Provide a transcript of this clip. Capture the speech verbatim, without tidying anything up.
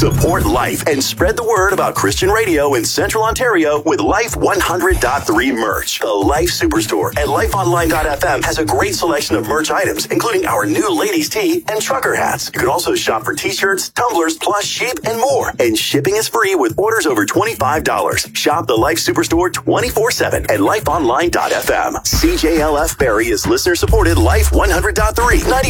Support Life and spread the word about Christian radio in Central Ontario with Life one hundred point three merch. The Life Superstore at life online dot f m has a great selection of merch items, including our new ladies' tee and trucker hats. You can also shop for t-shirts, tumblers, plush, sheep, and more. And shipping is free with orders over twenty-five dollars. Shop the Life Superstore twenty-four seven at life online dot f m. C J L F Barrie is listener-supported Life one hundred point three.